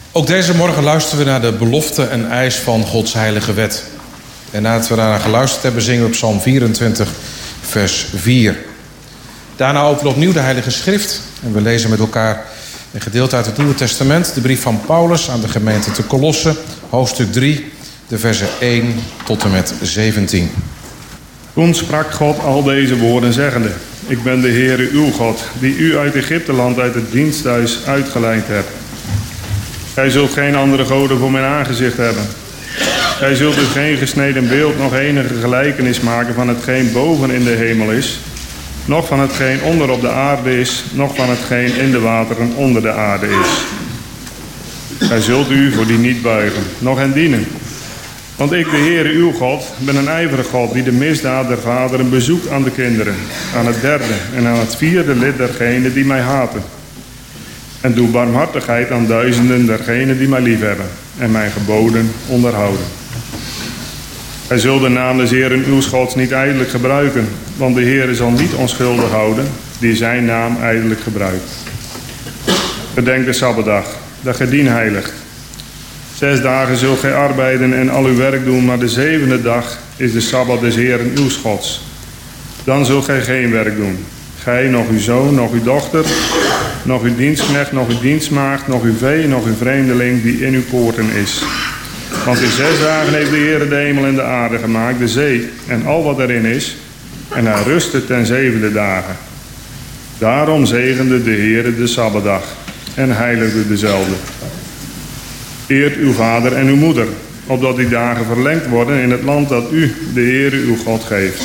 Ook deze morgen luisteren we naar de belofte en eis van Gods heilige wet. En nadat we daarna geluisterd hebben, zingen we Psalm 24, vers 4. Daarna openen we opnieuw de Heilige Schrift. En we lezen met elkaar een gedeelte uit het Nieuwe Testament. De brief van Paulus aan de gemeente te Colosse, hoofdstuk 3, de versen 1 tot en met 17. Toen sprak God al deze woorden zeggende: Ik ben de Heere uw God, die u uit Egypteland uit het diensthuis uitgeleid hebt. Gij zult geen andere goden voor mijn aangezicht hebben. Gij zult dus geen gesneden beeld, nog enige gelijkenis maken van hetgeen boven in de hemel is, noch van hetgeen onder op de aarde is, noch van hetgeen in de wateren onder de aarde is. Gij zult u voor die niet buigen, noch hen dienen. Want ik, de Heere uw God, ben een ijverig God, die de misdaad der vaderen bezoekt aan de kinderen, aan het derde en aan het vierde lid dergenen die mij haten. En doe barmhartigheid aan duizenden dergenen die mij liefhebben en mijn geboden onderhouden. Gij zult de naam des Heeren uw Gods niet ijdelijk gebruiken, want de Heere zal niet onschuldig houden, die zijn naam ijdelijk gebruikt. Gedenk de Sabbatdag, dat gij dien heiligt. 6 dagen zult gij arbeiden en al uw werk doen, maar de 7e dag is de Sabbat des Heeren uw Gods. Dan zult gij geen werk doen. Gij, nog uw zoon, nog uw dochter, nog uw dienstknecht, nog uw dienstmaagd, nog uw vee, nog uw vreemdeling die in uw poorten is. Want in 6 dagen heeft de Heere de hemel en de aarde gemaakt, de zee en al wat erin is. En hij rustte ten 7e dagen. Daarom zegende de Heere de Sabbatdag en heiligde dezelfde. Eert uw vader en uw moeder, opdat die dagen verlengd worden in het land dat u, de Heere uw God, geeft.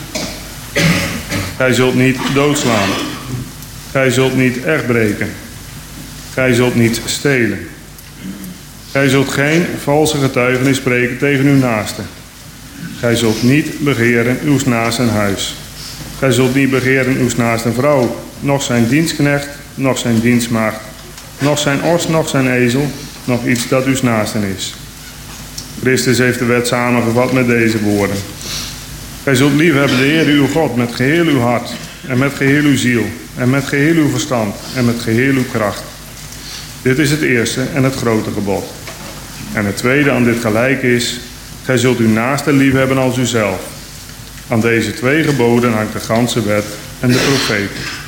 Gij zult niet doodslaan. Gij zult niet echtbreken. Gij zult niet stelen. Gij zult geen valse getuigenis spreken tegen uw naaste. Gij zult niet begeren uw naasten huis. Gij zult niet begeren uw naaste vrouw, noch zijn dienstknecht, noch zijn dienstmaagd, noch zijn os, noch zijn ezel, nog iets dat uw naasten is. Christus heeft de wet samengevat met deze woorden. Gij zult liefhebben de Heer uw God met geheel uw hart en met geheel uw ziel en met geheel uw verstand en met geheel uw kracht. Dit is het eerste en het grote gebod. En het tweede aan dit gelijk is: gij zult uw naaste liefhebben als uzelf. Aan deze 2 geboden hangt de ganse wet en de profeten.